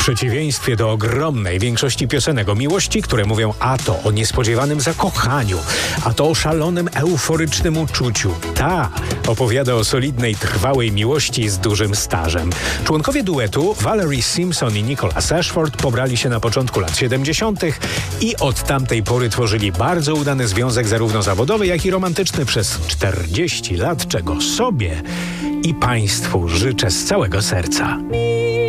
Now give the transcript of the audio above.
przeciwieństwie do ogromnej większości piosenek o miłości, które mówią a to o niespodziewanym zakochaniu, a to o szalonym, euforycznym uczuciu. Ta opowiada o solidnej, trwałej miłości z dużym stażem. Członkowie duetu Valerie Simpson i Nicholas Ashford pobrali się na początku lat 70. i od tamtej pory tworzyli bardzo udany związek zarówno zawodowy, jak i romantyczny przez 40 lat, czego sobie i państwu życzę z całego serca.